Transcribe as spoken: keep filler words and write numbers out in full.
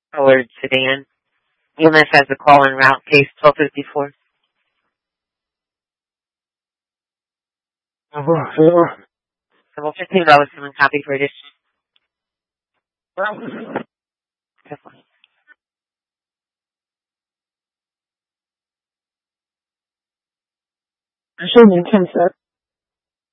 colored sedan. E M S has a call en route, case twelve fifty-four. So we'll fifteen dollars from copy for this. 是您看一下。